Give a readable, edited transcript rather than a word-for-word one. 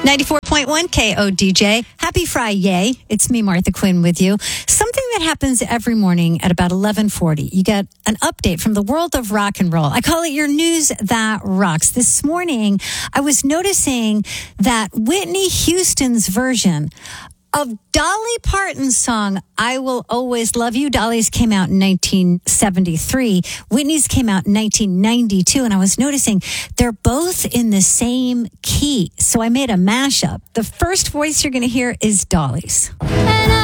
94.1 KODJ. Happy Friday. It's me, Martha Quinn, with you. Something that happens every morning at about 11:40. You get an update from the world of rock and roll. I call it your news that rocks. This morning, I was noticing that Whitney Houston's version of Dolly Parton's song, I Will Always Love You. Dolly's came out in 1973. Whitney's came out in 1992. And I was noticing they're both in the same key. So I made a mashup. The first voice you're going to hear is Dolly's.